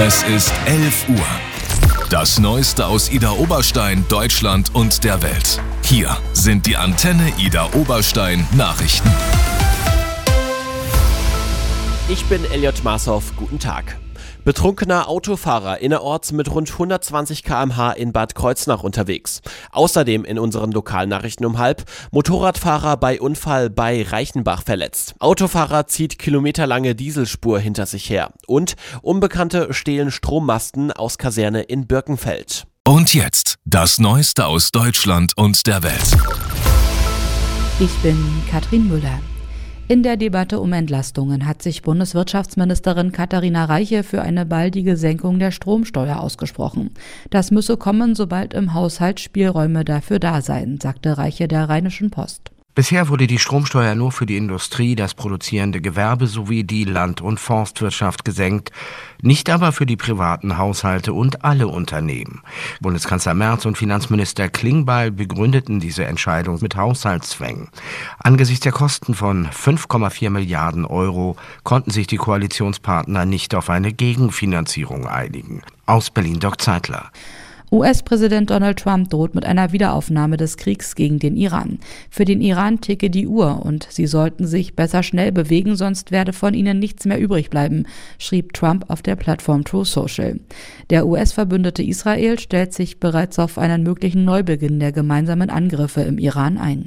Es ist 11 Uhr. Das Neueste aus Idar Oberstein, Deutschland und der Welt. Hier sind die Antenne Idar Oberstein Nachrichten. Ich bin Elliot Marshoff, guten Tag. Betrunkener Autofahrer innerorts mit rund 120 km/h in Bad Kreuznach unterwegs. Außerdem in unseren Lokalnachrichten um 12:30, Motorradfahrer bei Unfall bei Reichenbach verletzt. Autofahrer zieht kilometerlange Dieselspur hinter sich her. Und Unbekannte stehlen Strommasten aus Kaserne in Birkenfeld. Und jetzt das Neueste aus Deutschland und der Welt. Ich bin Katrin Müller. In der Debatte um Entlastungen hat sich Bundeswirtschaftsministerin Katharina Reiche für eine baldige Senkung der Stromsteuer ausgesprochen. Das müsse kommen, sobald im Haushalt Spielräume dafür da seien, sagte Reiche der Rheinischen Post. Bisher wurde die Stromsteuer nur für die Industrie, das produzierende Gewerbe sowie die Land- und Forstwirtschaft gesenkt, nicht aber für die privaten Haushalte und alle Unternehmen. Bundeskanzler Merz und Finanzminister Klingbeil begründeten diese Entscheidung mit Haushaltszwängen. Angesichts der Kosten von 5,4 Milliarden Euro konnten sich die Koalitionspartner nicht auf eine Gegenfinanzierung einigen. Aus Berlin Dirk Zeitler. US-Präsident Donald Trump droht mit einer Wiederaufnahme des Kriegs gegen den Iran. Für den Iran ticke die Uhr und sie sollten sich besser schnell bewegen, sonst werde von ihnen nichts mehr übrig bleiben, schrieb Trump auf der Plattform Truth Social. Der US-Verbündete Israel stellt sich bereits auf einen möglichen Neubeginn der gemeinsamen Angriffe im Iran ein.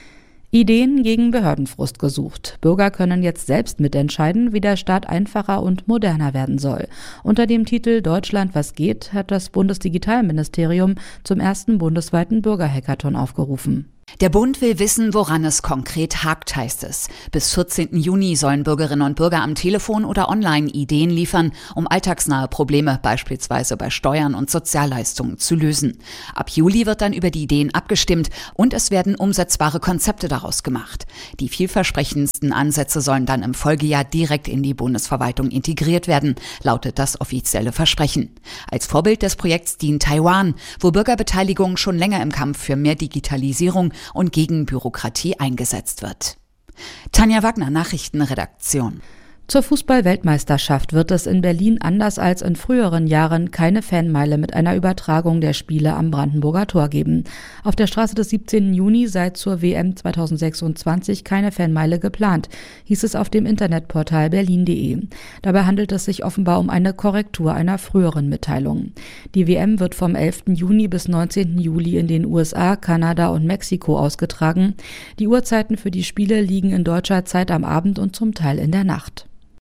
Ideen gegen Behördenfrust gesucht. Bürger können jetzt selbst mitentscheiden, wie der Staat einfacher und moderner werden soll. Unter dem Titel Deutschland was geht hat das Bundesdigitalministerium zum ersten bundesweiten Bürgerhackathon aufgerufen. Der Bund will wissen, woran es konkret hakt, heißt es. Bis 14. Juni sollen Bürgerinnen und Bürger am Telefon oder online Ideen liefern, um alltagsnahe Probleme, beispielsweise bei Steuern und Sozialleistungen, zu lösen. Ab Juli wird dann über die Ideen abgestimmt und es werden umsetzbare Konzepte daraus gemacht. Die vielversprechendsten Ansätze sollen dann im Folgejahr direkt in die Bundesverwaltung integriert werden, lautet das offizielle Versprechen. Als Vorbild des Projekts dient Taiwan, wo Bürgerbeteiligung schon länger im Kampf für mehr Digitalisierung und gegen Bürokratie eingesetzt wird. Tanja Wagner, Nachrichtenredaktion. Zur Fußball-Weltmeisterschaft wird es in Berlin anders als in früheren Jahren keine Fanmeile mit einer Übertragung der Spiele am Brandenburger Tor geben. Auf der Straße des 17. Juni sei zur WM 2026 keine Fanmeile geplant, hieß es auf dem Internetportal berlin.de. Dabei handelt es sich offenbar um eine Korrektur einer früheren Mitteilung. Die WM wird vom 11. Juni bis 19. Juli in den USA, Kanada und Mexiko ausgetragen. Die Uhrzeiten für die Spiele liegen in deutscher Zeit am Abend und zum Teil in der Nacht.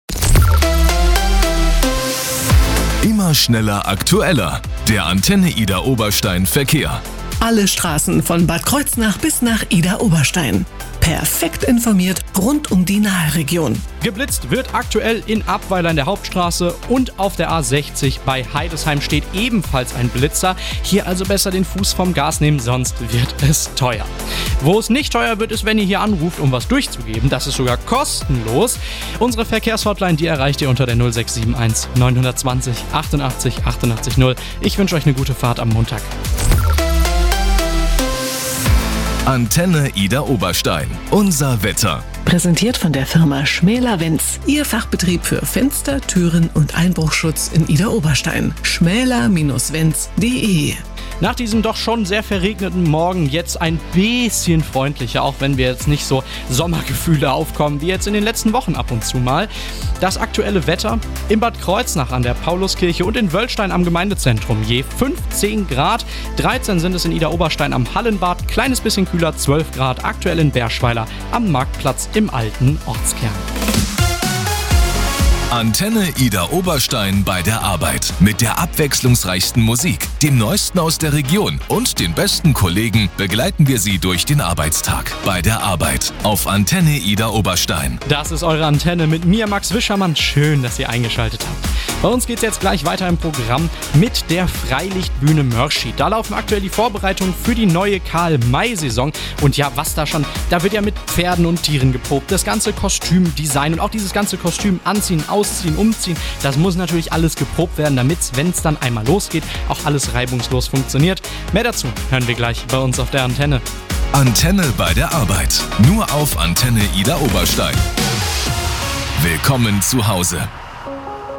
Immer schneller, aktueller. Der Antenne Idar Oberstein Verkehr. Alle Straßen von Bad Kreuznach bis nach Idar Oberstein. Perfekt informiert rund um die Nahregion. Geblitzt wird aktuell in Abweiler in der Hauptstraße und auf der A60 bei Heidesheim steht ebenfalls ein Blitzer. Hier also besser den Fuß vom Gas nehmen, sonst wird es teuer. Wo es nicht teuer wird, ist, wenn ihr hier anruft, um was durchzugeben. Das ist sogar kostenlos. Unsere Verkehrshotline, die erreicht ihr unter der 0671 920 88 88 0. Ich wünsche euch eine gute Fahrt am Montag. Antenne Idar Oberstein. Unser Wetter. Präsentiert von der Firma Schmäler-Wenz. Ihr Fachbetrieb für Fenster, Türen und Einbruchschutz in Idar Oberstein. schmäler-wenz.de. Nach diesem doch schon sehr verregneten Morgen jetzt ein bisschen freundlicher, auch wenn wir jetzt nicht so Sommergefühle aufkommen wie jetzt in den letzten Wochen ab und zu mal. Das aktuelle Wetter in Bad Kreuznach an der Pauluskirche und in Wöllstein am Gemeindezentrum je 15 Grad, 13 sind es in Idar Oberstein am Hallenbad, kleines bisschen kühler 12 Grad, aktuell in Berschweiler am Marktplatz im alten Ortskern. Antenne Idar Oberstein bei der Arbeit. Mit der abwechslungsreichsten Musik, dem Neuesten aus der Region und den besten Kollegen begleiten wir Sie durch den Arbeitstag. Bei der Arbeit auf Antenne Idar Oberstein. Das ist eure Antenne mit mir, Max Wischermann. Schön, dass ihr eingeschaltet habt. Bei uns geht es jetzt gleich weiter im Programm mit der Freilichtbühne Mörschid. Da laufen aktuell die Vorbereitungen für die neue Karl-May-Saison. Und ja, was da schon, da wird ja mit Pferden und Tieren geprobt. Das ganze Kostümdesign und auch dieses ganze Kostüm anziehen, ausziehen, umziehen, das muss natürlich alles geprobt werden, damit, wenn es dann einmal losgeht, auch alles reibungslos funktioniert. Mehr dazu hören wir gleich bei uns auf der Antenne. Antenne bei der Arbeit. Nur auf Antenne Idar Oberstein. Willkommen zu Hause.